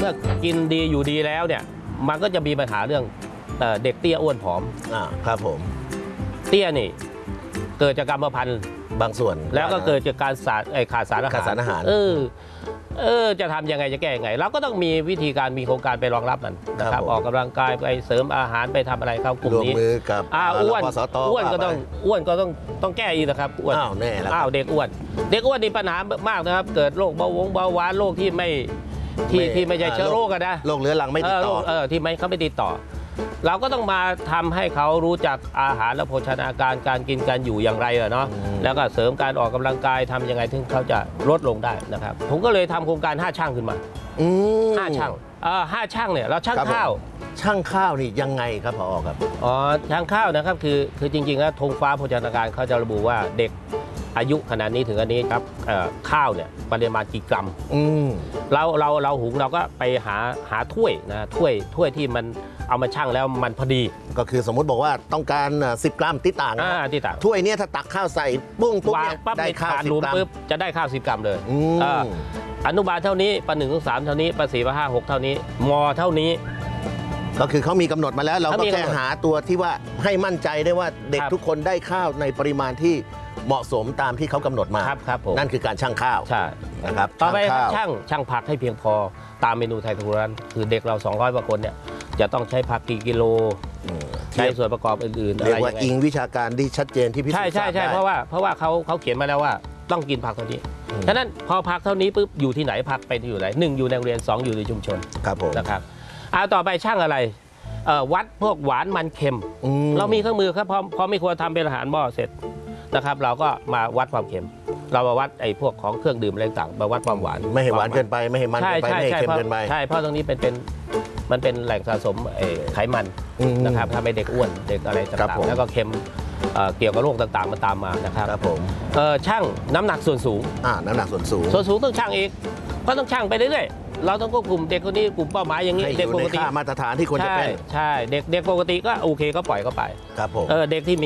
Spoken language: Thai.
มื่อกินดีอยู่ดีแล้วเนี่ยมันก็จะมีปัญหาเรื่องเด็กเตี้ยอ้วนผอมครับผมเตี้ยนี่เกิดจากกรรมพันธุ์บางส่วนแล้วก็เกิดจากการขาดสารอาหารจะทำยังไงจะแก้ยังไงเราก็ต้องมีวิธีการมีโครงการไปรองรับมันนะครับออกกำลังกายไปเสริมอาหารไปทำอะไรเข้ากลุ่มนี้ร่วมมือกับอ้วนก็ต้องแก้อีกนะครับอ้วนแน่แล้วเด็กอ้วนนี่ปัญหามากนะครับเกิดโรคเบาหวานโรคที่ไม่ใช่เชื้อโรคนะโรคเรื้อรังไม่ติดต่อที่เขาไม่ติดต่อเราก็ต้องมาทำให้เขารู้จักอาหารและโภชนาการการกินการอยู่อย่างไรเนาะแล้วก็เสริมการออกกำลังกายทำยังไงถึงเขาจะลดลงได้นะครับผมก็เลยทำโครงการ5ช่างขึ้นมา5ช่าง5ช่างเนี่ยเราช่างข้าวนี่ยังไงครับผอครับช่างข้าวนะครับคือจริงๆแล้วธงฟ้าโภชนาการเขาจะระบุว่าเด็กอายุขนาดนี้ถึงอันนี้ครับข้าวเนี่ยปริมาณกี่กรัมเราหุงเราก็ไปหาถ้วยนะถ้วยที่มันเอามาชั่งแล้วมันพอดีก็คือสมมุติบอกว่าต้องการ10 กรัมติต่างถ้วยนี้ถ้าตักข้าวใส่ปุ้งวางปั๊บได้ข้าว10 กรัมปุ๊บจะได้ข้าว10 กรัมเลยอนุบาลเท่านี้ป .1 ถึง 3เท่านี้ป .4 ป .5 6เท่านี้ม.เท่านี้ก็คือเขามีกำหนดมาแล้วเราก็แค่หาตัวที่ว่าให้มั่นใจได้ว่าเด็กทุกคนได้ข้าวในปริมาณที่เหมาะสมตามที่เขากำหนดมาครับผมนั่นคือการชั่งข้าวใช่นะครับต่อไปช่างผักให้เพียงพอตามเมนูไทยทุกร้านคือเด็กเรา200 กว่าคนเนี่ยจะต้องใช้ผักกี่กิโลใช้ส่วนประกอบอื่นๆเรียกว่าอิงวิชาการที่ชัดเจนที่พิสูจน์ใช่เพราะว่าเขาเขียนมาแล้วว่าต้องกินผักเท่านี้ฉะนั้นพอผักเท่านี้ปุ๊บอยู่ที่ไหนผักไปอยู่ไหน1อยู่ในโรงเรียน2อยู่ในชุมชนครับผมนะครับต่อไปช่างอะไรวัดพวกหวานมันเค็มเรามีเครื่องมือครับพอไม่ควรทำเป็นอาหารหม้อเสร็จนะครับเราก็มาวัดความเค็มเรามาวัดไอ้พวกของเครื่องดื่มอะไรต่างมาวัดความหวานไม่ให้หวานเกินไปไม่ให้มันเกินไปไม่ให้เค็มเกินไปใช่เพราะตรงนี้มันเป็นแหล่งสะสมไขมันนะครับทำให้เด็กอ้วนเด็กอะไรต่างๆแล้วก็เค็มเกี่ยวกับโรคต่างๆมันตามมานะครับครับผมช่างน้ำหนักส่วนสูงน้ำหนักส่วนสูงต้องช่างอีกเพราะต้องช่างไปเรื่อยๆเราต้องควบคุมเด็กคนนี้กลุ่มเป้าหมายอย่างนี้เด็กปกติมาตรฐานที่ควรจะเป็นใช่เด็กปกติก็โอเคก็ปล่อยเข้าไปครับผมเด็กที่